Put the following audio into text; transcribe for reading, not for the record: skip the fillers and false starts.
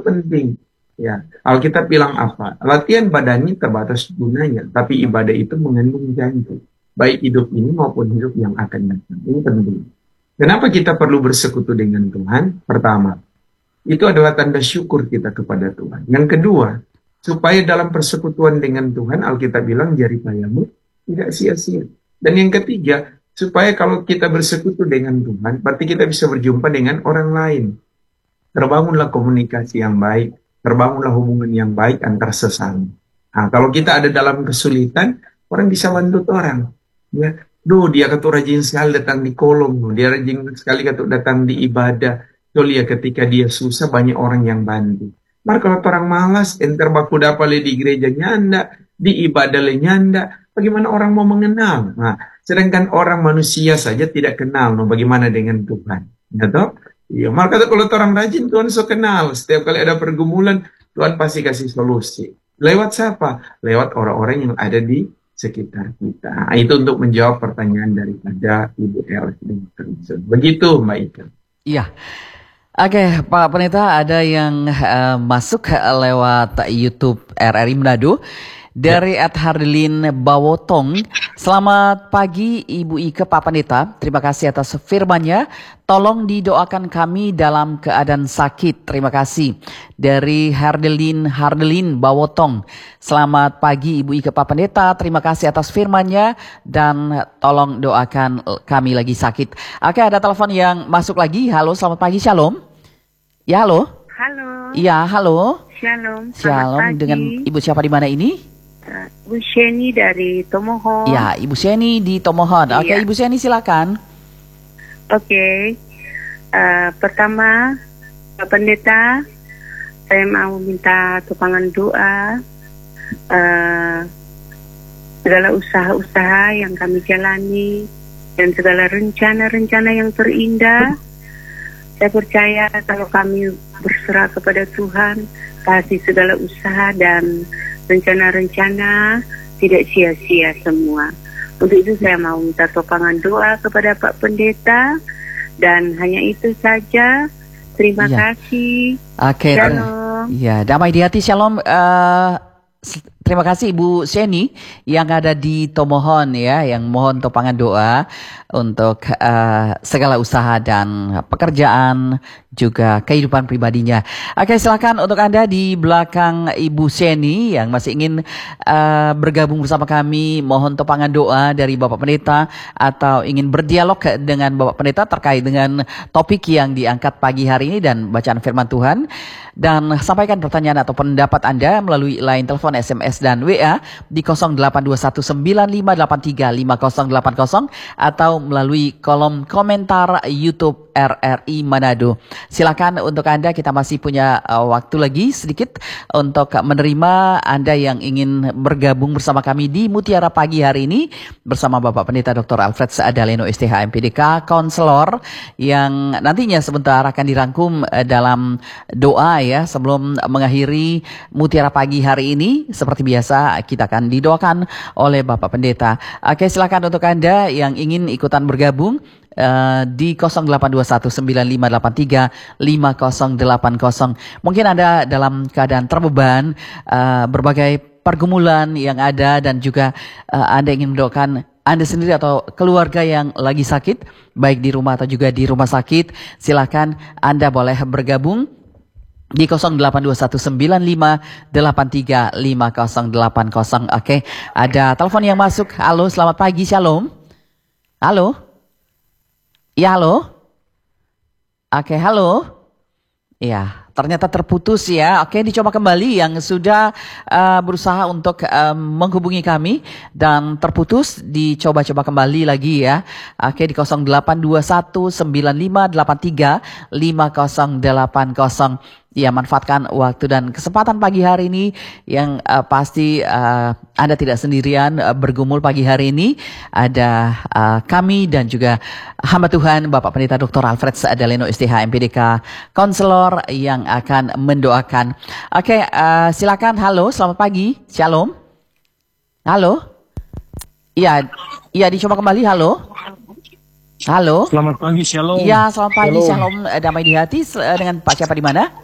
penting. Ya, Alkitab bilang apa? Latihan badani terbatas gunanya, tapi ibadah itu mengandung janji. Baik hidup ini maupun hidup yang akan datang. Ini penting. Kenapa kita perlu bersekutu dengan Tuhan? Pertama, itu adalah tanda syukur kita kepada Tuhan. Yang kedua, supaya dalam persekutuan dengan Tuhan, Alkitab bilang jari payamu tidak sia-sia. Dan yang ketiga, supaya kalau kita bersekutu dengan Tuhan, berarti kita bisa berjumpa dengan orang lain. Terbangunlah komunikasi yang baik, terbangunlah hubungan yang baik antar sesama. Nah, kalau kita ada dalam kesulitan, orang bisa bantu orang. Ya, dia kata rajin sekali datang di kolom, dia rajin sekali kata datang di ibadah. Lihat ketika dia susah banyak orang yang bantu. Mar kalau orang malas, enter baku dapale di gereja nyanda, di ibadah le nyanda, bagaimana orang mau mengenal? Nah, sedangkan orang manusia saja tidak kenal, no, bagaimana dengan Tuhan? Ya toh? Iya, maka kalau orang rajin Tuhan so kenal. Setiap kali ada pergumulan, Tuhan pasti kasih solusi. Lewat siapa? Lewat orang-orang yang ada di sekitar kita. Nah, itu untuk menjawab pertanyaan daripada Ibu Els. Begitu, Mbak Ika. Iya. Oke, Pak Pendeta, ada yang masuk lewat YouTube RRI Manado dari @Hardilin Bawotong. Selamat pagi Ibu Ike, Pak Pendeta. Terima kasih atas firman-Nya. Tolong didoakan kami dalam keadaan sakit. Terima kasih. Dari Hardilin Bawotong. Selamat pagi Ibu Ike, Pak Pendeta. Terima kasih atas firman-Nya dan tolong doakan kami lagi sakit. Oke, ada telepon yang masuk lagi. Halo, selamat pagi. Shalom. Ya, halo. Halo. Iya, halo. Shalom. Shalom. Pagi. Dengan Ibu siapa di mana ini? Bu Sheni dari Tomohon. Ya, Ibu Sheni di Tomohon. Oke, Iya. Ibu Sheni silakan. Oke. Pertama, Pak Pendeta, saya mau minta tumpangan doa. Segala usaha-usaha yang kami jalani dan segala rencana-rencana yang terindah. Saya percaya kalau kami berserah kepada Tuhan, pasti segala usaha dan rencana-rencana tidak sia-sia semua. Untuk itu saya mau minta topangan doa kepada Pak Pendeta dan hanya itu saja. Terima kasih. Oke. Shalom. Ya, damai di hati. Shalom. Terima kasih Ibu Sheni yang ada di Tomohon ya, yang mohon topangan doa untuk segala usaha dan pekerjaan juga kehidupan pribadinya. Oke, silakan untuk Anda di belakang Ibu Sheni yang masih ingin bergabung bersama kami, mohon topangan doa dari Bapak Pendeta atau ingin berdialog dengan Bapak Pendeta terkait dengan topik yang diangkat pagi hari ini dan bacaan firman Tuhan. Dan sampaikan pertanyaan atau pendapat Anda melalui line telepon, SMS, dan WA di 082195835080 atau melalui kolom komentar YouTube RRI Manado. Silakan untuk Anda, kita masih punya waktu lagi sedikit untuk menerima Anda yang ingin bergabung bersama kami di Mutiara Pagi hari ini bersama Bapak Pendeta Dr. Alfred Seadaleno STH MPDK, konselor yang nantinya sebentar akan dirangkum dalam doa ya sebelum mengakhiri Mutiara Pagi hari ini. Seperti biasa kita akan didoakan oleh Bapak Pendeta. Oke, silakan untuk Anda yang ingin ikutan bergabung di 082195835080. Mungkin Anda dalam keadaan terbeban, berbagai pergumulan yang ada dan juga Anda ingin mendoakan Anda sendiri atau keluarga yang lagi sakit, baik di rumah atau juga di rumah sakit. Silakan Anda boleh bergabung di 082195835080. Oke, ada telepon yang masuk. Halo, selamat pagi. Shalom. Halo. Ya, halo. Oke, halo. Ya, ternyata terputus ya. Oke, dicoba kembali yang sudah berusaha untuk menghubungi kami dan terputus, dicoba-coba kembali lagi ya. Oke, di 082195835080. Ya, manfaatkan waktu dan kesempatan pagi hari ini yang pasti Anda tidak sendirian bergumul pagi hari ini. Ada kami dan juga hamba Tuhan Bapak Pendeta Dr. Alfred Seadaleno STH MPDK, konselor yang akan mendoakan. Oke, silakan. Halo, selamat pagi. Shalom. Halo. Iya, dicoba kembali. Halo. Halo. Selamat pagi, shalom. Iya, selamat pagi, shalom. Damai di hati dengan Pak siapa di mana?